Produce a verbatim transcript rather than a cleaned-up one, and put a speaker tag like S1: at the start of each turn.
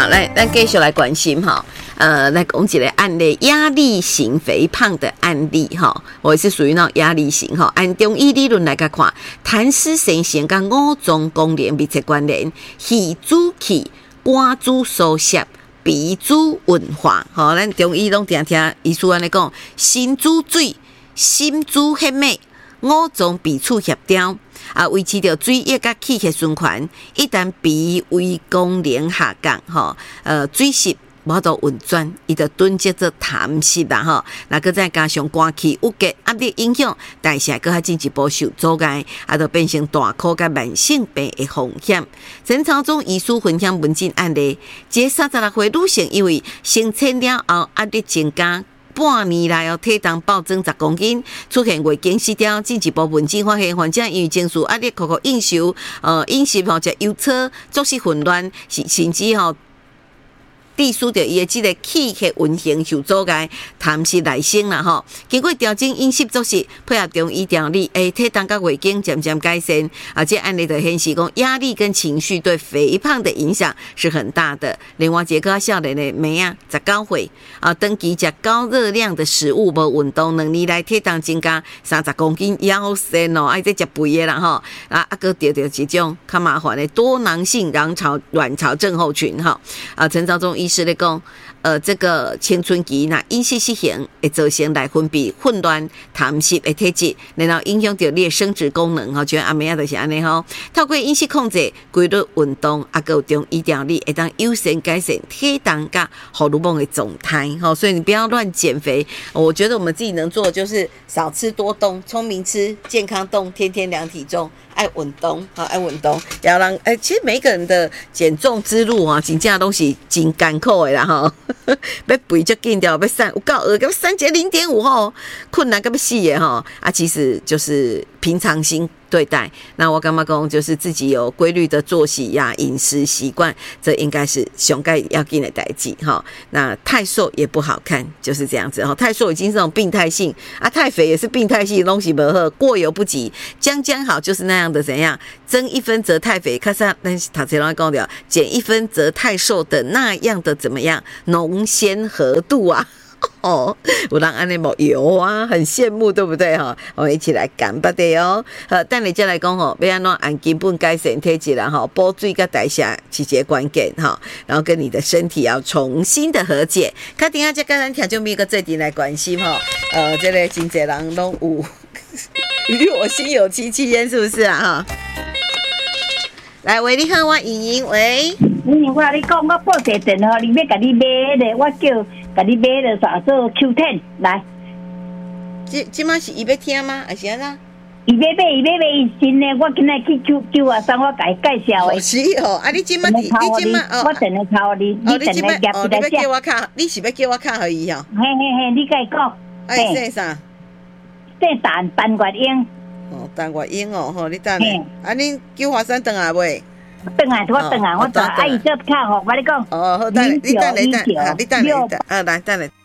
S1: 好，来，咱继续来关心哈，呃，来讲一个案例，压力型肥胖的案例哈，我是属于那种压力型哈。按中医理论来看，痰湿生成跟五脏功能密切关联，气主气，肝主疏泄，脾主运化。吼，咱中医拢常听医师安尼讲，心主水，心主血脉，五脏彼此协调。啊，维持着水液甲气血循环。一旦脾胃功能下降，吼，呃，水湿无法度运转，伊就囤积做痰湿啦，吼。那搁再加上肝气郁结压力影响，代谢搁较进一步受阻碍，啊，就变成大考甲慢性病的风险。陈朝忠医师分享文件案例，一个三十六岁女性因为生产了后压力增加。半年来哦，体重暴增十公斤，出现月经失调，进一步文件发现患者因为情绪压力、口口应酬、呃饮食吼食油炒，作息混乱，甚甚至吼。致使着伊的即个气血运行受阻碍，痰湿来生啦吼。经过调整饮食作息，配合中医调理，诶，体重甲月经渐渐改善。而且案例就显示讲，压力跟情绪对肥胖的影响是很大的。另外一个少年的妹啊，十九岁啊，长期食高热量的食物，无运动，两年来体重增加三十公斤，也好瘦哦，爱在食肥的啦吼。啊，啊，搁得到一种较麻烦的多囊性卵巢卵巢症候群哈。啊，陈昭忠医师咧讲，呃，这个青春期那饮食失衡会造成内分泌混乱、痰湿的体质，然后影响到你的生殖功能吼。像阿妹啊，就是安尼吼。透过饮食控制、规律运动，啊，个中医调理，会当优先改善体重甲荷尔蒙的状态吼。所以你不要乱减肥。我觉得我们自己能做的就是少吃多动，聪明吃，健康动，天天量体重。爱运动，好爱运动，要让诶、欸，其实每个人的减重之路啊，真正都是真艰苦的啦吼。要肥就紧掉，要瘦有够饿，要三节零点五吼，困难个要死的吼。啊，其实就是平常心对待。那我感觉讲，就是自己有规律的作息呀、啊、饮食习惯，这应该是上该要紧的代志哈。那太瘦也不好看，就是这样子哈。太瘦已经是这种病态性啊，太肥也是病态性，东西不好，过犹不及，将将好就是那样的怎样，增一分则太肥，看上那塔切龙讲的，减一分则太瘦的那样的怎么样，浓鲜合度啊。哦，有人安尼无有啊，很羡慕，对不对哈？我们一起来干巴的哦。呃，等你再来讲吼，要安怎按根本改善体质啦吼，补水跟代谢是一个关键哈。然后跟你的身体要重新的和解。看等下再跟咱听众咪个最近来关心哈。呃，这个真侪人拢有与我心有戚戚焉，是不是啊哈？来，喂，你好，我莹莹，喂。
S2: 嗯，我你讲，我报一个电话，你要甲你买咧，我叫甲你买咧啥做 Q 十 来。
S1: 这这马是伊要听吗？还是安怎？
S2: 伊要买，伊要买伊新诶，我今仔去 Q Q 啊，上我甲伊介绍诶。
S1: 是哦，啊，你今马你你今马哦，
S2: 我电话抄你，你电话夹
S1: 哦，你要叫我卡，你是要叫我卡互伊哦？
S2: 嘿嘿嘿，你甲伊讲。
S1: 哎，姓啥？
S2: 姓陈，陈月英。
S1: 哦，陈月英哦，吼，你等下，啊，恁叫华山等下未？
S2: 等下，我等下，我等下，阿姨这卡吼，我你讲。
S1: 哦，好，等下，你等下，等下，你等下，啊，来，等下。